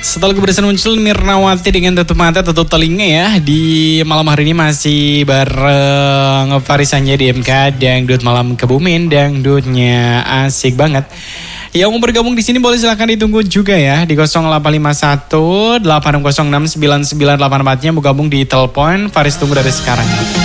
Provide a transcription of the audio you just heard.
Setelah keberhasilan muncul Mirnawati dengan tutup mata, tutup telinga ya. Di malam hari ini masih bareng Faris Anja di MK Dangdut Malam Kebumen. Dangdutnya asik banget. Yang mau bergabung di sini boleh silahkan ditunggu juga ya di 0851 806 9984-nya mau gabung di telepon. Faris tunggu dari sekarang.